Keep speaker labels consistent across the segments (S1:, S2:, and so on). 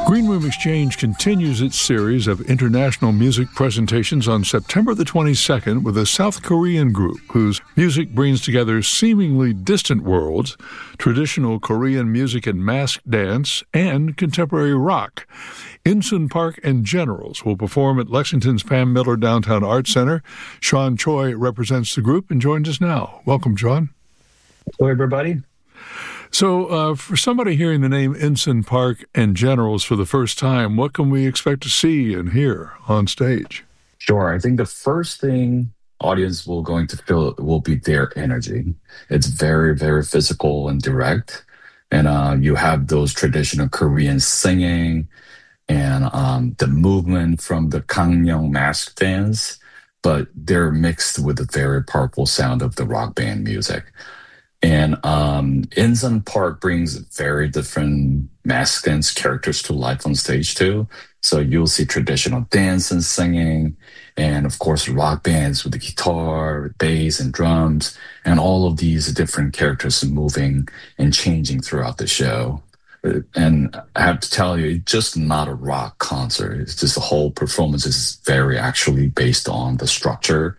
S1: Green Room Exchange continues its series of international music presentations on September the 22nd with a South Korean group whose music brings together seemingly distant worlds, traditional Korean music and mask dance, and contemporary rock. Insun Park and Generals will perform at Lexington's Pam Miller Downtown Arts Center. Sean Choi represents the group and joins us now. Welcome, Sean.
S2: Hello, everybody.
S1: So for somebody hearing the name Insun Park and Generals for the first time, what can we expect to see and hear on stage?
S2: Sure. I think the first thing audience will going to feel will be their energy. It's very, very physical and direct. And you have those traditional Korean singing and the movement from the Gangneung mask dance, but they're mixed with the very powerful sound of the rock band music. And Insun Park brings very different mask dance characters to life on stage too. So you'll see traditional dance and singing, and of course rock bands with the guitar, bass, and drums, and all of these different characters moving and changing throughout the show. And I have to tell you, it's just not a rock concert. It's just the whole performance is very actually based on the structure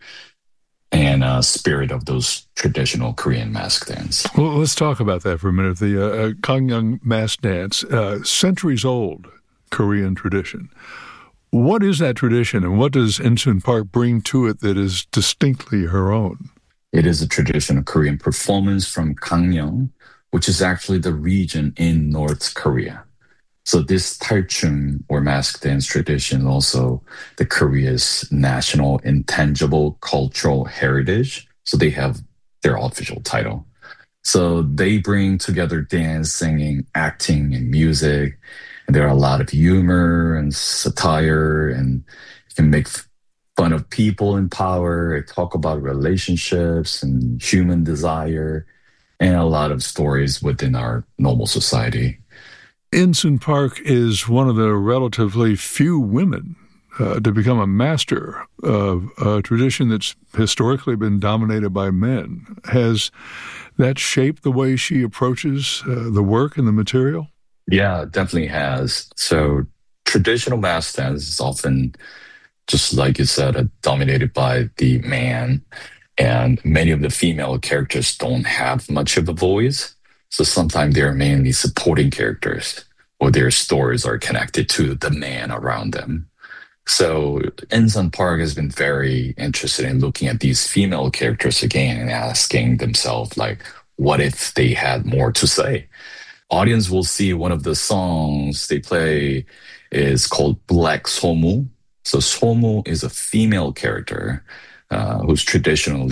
S2: and spirit of those traditional Korean mask dance.
S1: Well, let's talk about that for a minute. The Gangneung mask dance, centuries old Korean tradition. What is that tradition, and what does Insun Park bring to it that is distinctly her own?
S2: It is a traditional Korean performance from Gangneung, which is actually the region in North Korea. So this Talchung or mask dance tradition also the Korea's national intangible cultural heritage. So they have their official title. So they bring together dance, singing, acting, and music. And there are a lot of humor and satire, and you can make fun of people in power, talk about relationships and human desire, and a lot of stories within our normal society.
S1: Insun Park is one of the relatively few women to become a master of a tradition that's historically been dominated by men. Has that shaped the way she approaches the work and the material?
S2: Yeah, it definitely has. So traditional mask dance is often, just like you said, dominated by the man, and many of the female characters don't have much of a voice. So sometimes they're mainly supporting characters, or their stories are connected to the man around them. So Insun Park has been very interested in looking at these female characters again and asking themselves, like, what if they had more to say? Audience will see one of the songs they play is called Black Somu. So Somu is a female character who's traditionally